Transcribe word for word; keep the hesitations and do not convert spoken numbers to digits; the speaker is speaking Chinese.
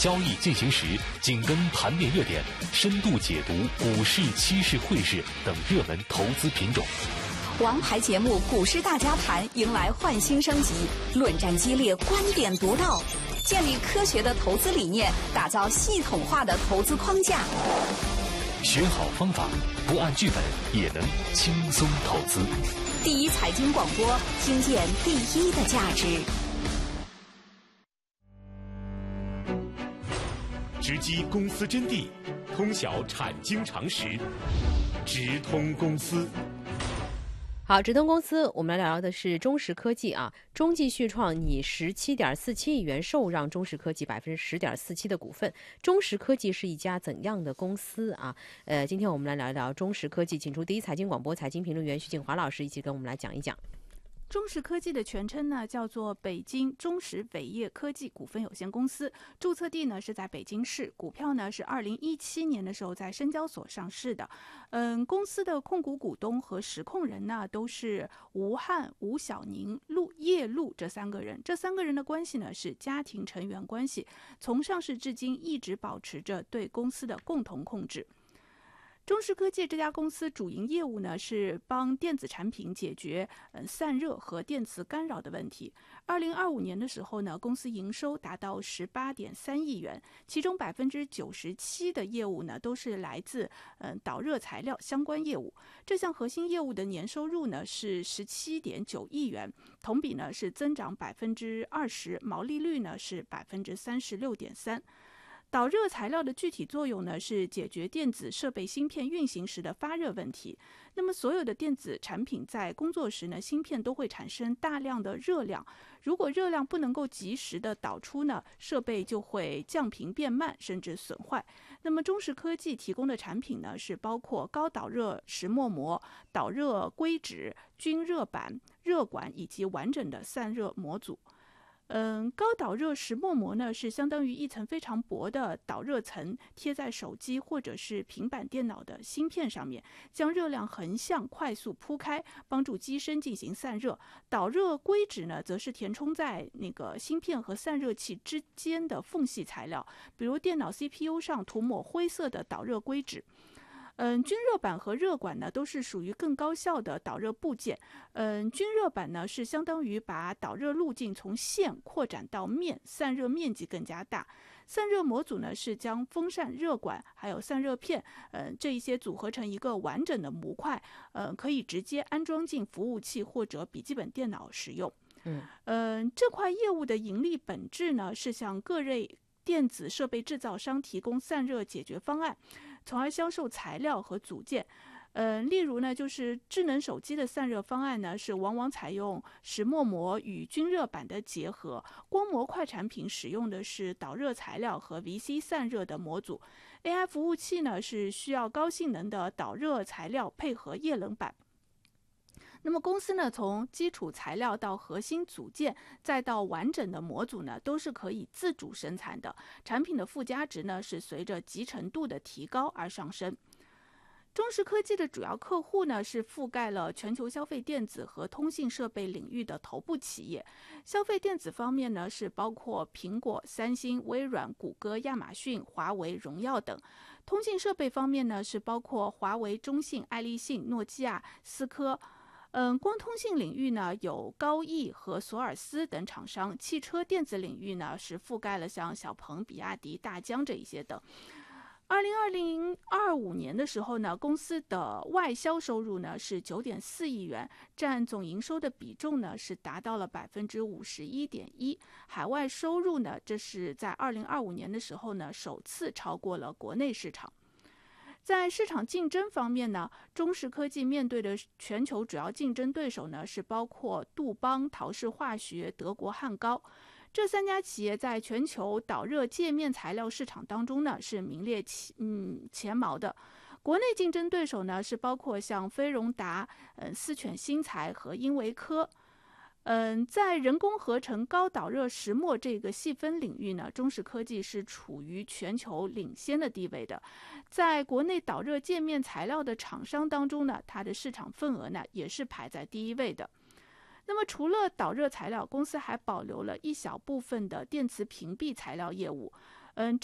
交易进行时，紧跟盘面热点，深度解读股市、期市、汇市等热门投资品种。 王牌节目《股市大家谈》迎来焕新升级，论战激烈，观点独到，建立科学的投资理念，打造系统化的投资框架。 学好方法，不按剧本也能轻松投资。 第一财经广播，听见第一的价值。 直击公司真谛，通晓产经常识，直通公司。 好，直通公司，我们来聊聊的是中实科技啊。中继续创拟十七点四七亿元受让中实科技百分之十点四七的股份。中实科技是一家怎样的公司啊？呃，今天我们来聊一聊中实科技，请出第一财经广播财经评论员徐景华老师一起跟我们来讲一讲。 中实科技的全称呢叫做北京中实伟业科技股份有限公司，注册地呢是在北京市，股票呢是二零一七年的时候在深交所上市的。嗯，公司的控股股东和实控人呢都是吴汉、吴晓宁、陆叶陆这三个人，这三个人的关系呢是家庭成员关系，从上市至今一直保持着对公司的共同控制。中实科技这家公司主营业务呢是帮电子产品解决嗯散热和电磁干扰的问题。二零二五年的时候呢，公司营收达到十八点三亿元，其中百分之九十七的业务呢都是来自嗯导热材料相关业务。这项核心业务的年收入呢是十七点九亿元，同比呢是增长百分之二十，毛利率呢是百分之三十六点三。导热材料的具体作用呢，是解决电子设备芯片运行时的发热问题。那么，所有的电子产品在工作时呢，芯片都会产生大量的热量。如果热量不能够及时的导出呢，设备就会降频变慢，甚至损坏。那么，中实科技提供的产品呢，是包括高导热石墨膜、导热硅脂、均热板、热管以及完整的散热模组。嗯，高导热石墨膜呢是相当于一层非常薄的导热层，贴在手机或者是平板电脑的芯片上面，将热量横向快速铺开，帮助机身进行散热。导热硅脂呢，则是填充在那个芯片和散热器之间的缝隙材料，比如电脑 C P U 上涂抹灰色的导热硅脂。嗯，均热板和热管呢都是属于更高效的导热部件。嗯，均热板呢是相当于把导热路径从线扩展到面，散热面积更加大。散热模组呢是将风扇、热管还有散热片，嗯，这一些组合成一个完整的模块，嗯，可以直接安装进服务器或者笔记本电脑使用。 嗯， 嗯，这块业务的盈利本质呢是向各类电子设备制造商提供散热解决方案，从而销售材料和组件。呃，例如呢，就是智能手机的散热方案呢，是往往采用石墨膜与均热板的结合；光模块产品使用的是导热材料和 V C 散热的模组。A I 服务器呢，是需要高性能的导热材料配合液冷板。那么公司呢，从基础材料到核心组件，再到完整的模组呢，都是可以自主生产的。产品的附加值呢，是随着集成度的提高而上升。中实科技的主要客户呢，是覆盖了全球消费电子和通信设备领域的头部企业。消费电子方面呢，是包括苹果、三星、微软、谷歌、亚马逊、华为、荣耀等。通信设备方面呢，是包括华为、中信、爱立信、诺基亚、思科。嗯，光通信领域呢有高毅和索尔斯等厂商，汽车电子领域呢是覆盖了像小鹏、比亚迪、大疆这一些等。二零二零二五年的时候呢，公司的外销收入呢是九点四亿元，占总营收的比重呢是达到了百分之五十一点一。海外收入呢，这是在二零二五年的时候呢，首次超过了国内市场。在市场竞争方面呢，中实科技面对的全球主要竞争对手呢是包括杜邦、陶氏化学、德国汉高。这三家企业在全球导热界面材料市场当中呢是名列其嗯前茅的。国内竞争对手呢是包括像飞荣达、嗯思犬新材和英维科。嗯，在人工合成高导热石墨这个细分领域呢，中实科技是处于全球领先的地位的。在国内导热界面材料的厂商当中呢，它的市场份额呢也是排在第一位的。那么除了导热材料，公司还保留了一小部分的电磁屏蔽材料业务。 嗯。